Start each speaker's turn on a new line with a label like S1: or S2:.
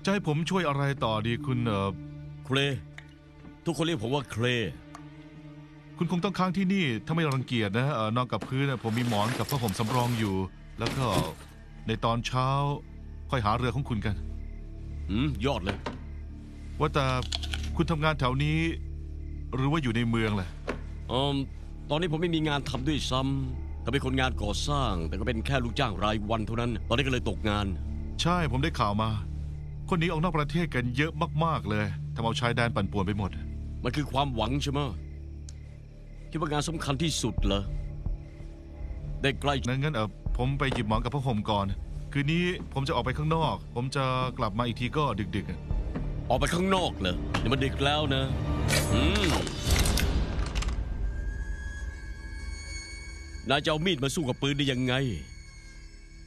S1: จะให้ผมช่วยอะไรต่อดีคุณ
S2: เคลทุกคนเรียกผมว่าเคล
S1: คุณคงต้องค้างที่นี่ถ้าไม่รังเกียจนะนอนกับพื้นผมมีหมอนกับผ้าห่มสำรองอยู่แล้วก็ในตอนเช้าค่อยหาเรือของคุณกัน
S2: ยอดเลย
S1: ว่าแต่คุณทำงานแถวนี้หรือว่าอยู่ในเมืองแหละ
S2: ตอนนี้ผมไม่มีงานทำด้วยซ้ำก็เป็นคนงานก่อสร้างแต่ก็เป็นแค่ลูกจ้างรายวันเท่านั้นตอนนี้ก็เลยตกงาน
S1: ใช่ผมได้ข่าวมาคนนี้ออกนอกประเทศกันเยอะมากๆเลยทำเอาชายแดนปั่นป่วนไปหมด
S2: มันคือความหวังใช่ไหมคิดว่างานสำคัญที่สุดเหรอได้ใกล้
S1: งั้นผมไปหยิบหมอนกับผ้าห่มก่อนคืนนี้ผมจะออกไปข้างนอกผมจะกลับมาอีกทีก็ดึก
S2: ออกไปข้างนอกเหรอเดี๋ยวมันดึกแล้วนะนายจะเอามีดมาสู้กับปืนได้ยังไง